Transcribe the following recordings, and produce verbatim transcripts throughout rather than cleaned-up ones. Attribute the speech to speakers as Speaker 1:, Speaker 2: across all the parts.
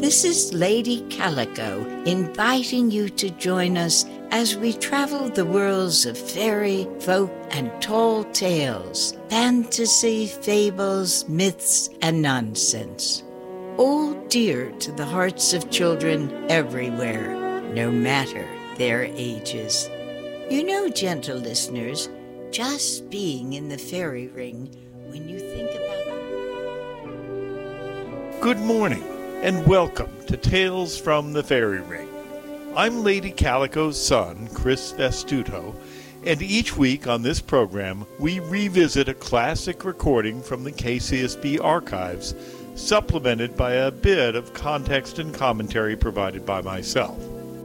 Speaker 1: This is Lady Calico inviting you to join us as we travel the worlds of fairy, folk, and tall tales, fantasy, fables, myths, and nonsense. All dear to the hearts of children everywhere, no matter their ages. You know, gentle listeners, just being in the fairy ring when you think about...
Speaker 2: Good morning, and welcome to Tales from the Fairy Ring. I'm Lady Calico's son, Chris Vestuto, and each week on this program we revisit a classic recording from the K C S B archives, supplemented by a bit of context and commentary provided by myself.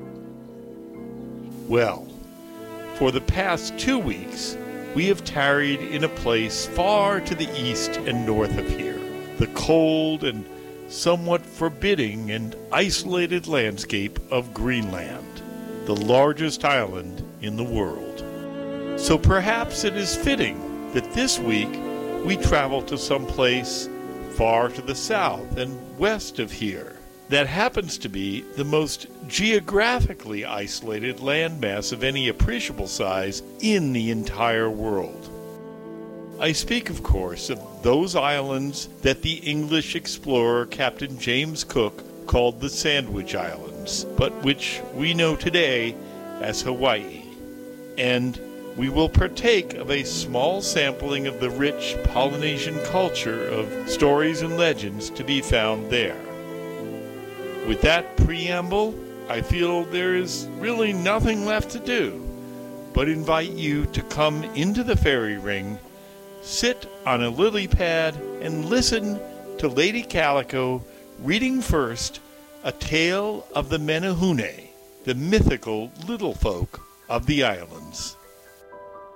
Speaker 2: Well, for the past two weeks, we have tarried in a place far to the east and north of here, the cold and somewhat forbidding and isolated landscape of Greenland, the largest island in the world. So perhaps it is fitting that this week we travel to some place far to the south and west of here that happens to be the most geographically isolated landmass of any appreciable size in the entire world. I speak, of course, of those islands that the English explorer Captain James Cook called the Sandwich Islands, but which we know today as Hawaii. And we will partake of a small sampling of the rich Polynesian culture of stories and legends to be found there. With that preamble, I feel there is really nothing left to do but invite you to come into the fairy ring, sit on a lily pad, and listen to Lady Calico reading first a tale of the Menehune, the mythical little folk of the islands.